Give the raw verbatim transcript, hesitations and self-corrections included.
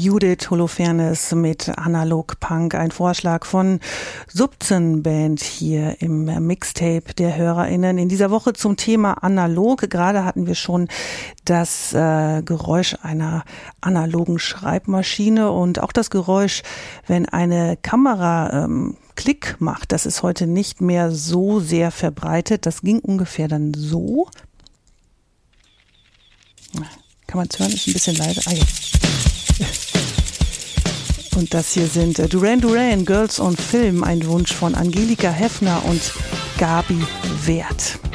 Judith Holofernes mit Analog Punk, ein Vorschlag von Subzen Band hier im Mixtape der HörerInnen. In dieser Woche zum Thema Analog. Gerade hatten wir schon das äh, Geräusch einer analogen Schreibmaschine und auch das Geräusch, wenn eine Kamera ähm, Klick macht. Das ist heute nicht mehr so sehr verbreitet. Das ging ungefähr dann so. Kann man es hören? Ist ein bisschen leise. Ah, ja. Und das hier sind Duran Duran, Girls on Film, ein Wunsch von Angelika Heffner und Gabi Wert.